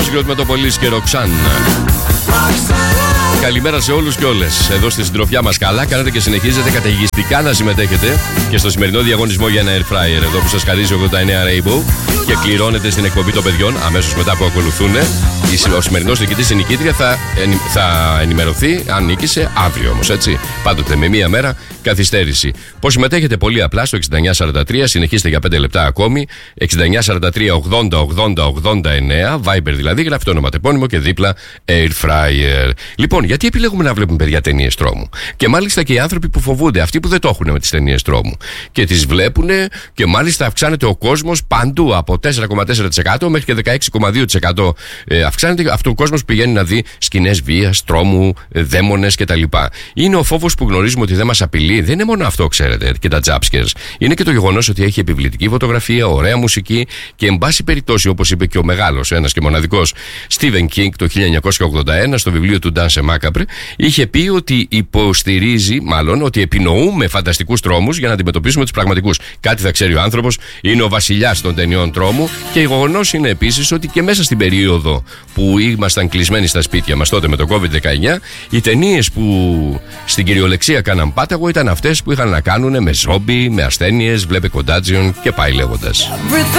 Patriot με το Police και Roxanne. Καλημέρα σε όλους και όλες. Εδώ στη συντροφιά μας καλά κάνετε και συνεχίζετε καταιγιστικά να συμμετέχετε και στο σημερινό διαγωνισμό για ένα air fryer. Εδώ που σας χαρίζει 89 Rainbow και κληρώνετε στην εκπομπή των παιδιών αμέσως μετά που ακολουθούν. Ο σημερινός νικητής ή νικήτρια θα ενημερωθεί αν νίκησε αύριο όμως, έτσι. Πάντοτε με μία μέρα καθυστέρηση. Πώς συμμετέχετε? Πολύ απλά στο 6943, συνεχίστε για 5 λεπτά ακόμη. 6943 80 80 89, Viber δηλαδή, γράφει το ονοματεπώνυμο και δίπλα air fryer. Λοιπόν, γιατί επιλέγουμε να βλέπουμε, παιδιά, ταινίες τρόμου? Και μάλιστα και οι άνθρωποι που φοβούνται, αυτοί που δεν το έχουν με τις ταινίες τρόμου. Και τις βλέπουν και μάλιστα αυξάνεται ο κόσμος παντού από 4,4% μέχρι και 16,2% αυξάνεται αυτό ο κόσμος που πηγαίνει να δει σκηνές βίας, τρόμου, δαίμονες κτλ. Είναι ο φόβος που γνωρίζουμε ότι δεν μας απειλεί. Δεν είναι μόνο αυτό, ξέρετε, και τα jumpscares. Είναι και το γεγονός ότι έχει επιβλητική φωτογραφία, ωραία μουσική και, εν πάση περιπτώσει, όπως είπε και ο μεγάλος, ένας και μοναδικός Stephen King το 1981 στο βιβλίο του Danse Macabre, είχε πει ότι υποστηρίζει, μάλλον, ότι επινοούμε φανταστικούς τρόμους για να αντιμετωπίσουμε τους πραγματικούς. Κάτι θα ξέρει ο άνθρωπος, είναι ο βασιλιάς των ταινιών τρόμου και γεγονός είναι επίσης ότι και μέσα στην περίοδο που ήμασταν κλεισμένοι στα σπίτια μας τότε με το COVID-19, οι ταινίες που στην κυριολεξία κάναν πάταγο ήταν αυτές που είχαν να κάνουν με ζόμπι, με ασθένειες, βλέπε κοντάτζιον και πάει λέγοντας.